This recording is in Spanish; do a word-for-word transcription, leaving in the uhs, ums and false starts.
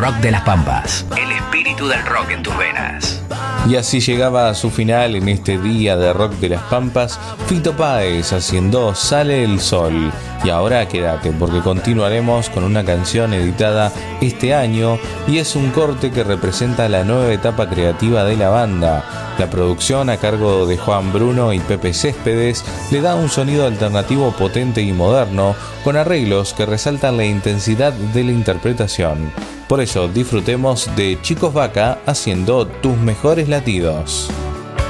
Rock de las Pampas. El espíritu del rock en tus venas. Y así llegaba a su final en este día de Rock de las Pampas Fito Páez haciendo Sale el Sol. Y ahora quédate porque continuaremos con una canción editada este año y es un corte que representa la nueva etapa creativa de la banda. La producción a cargo de Juan Bruno y Pepe Céspedes le da un sonido alternativo potente y moderno con arreglos que resaltan la intensidad de la interpretación. Por eso disfrutemos de Chicos Vaca haciendo Tus Mejores Latidos.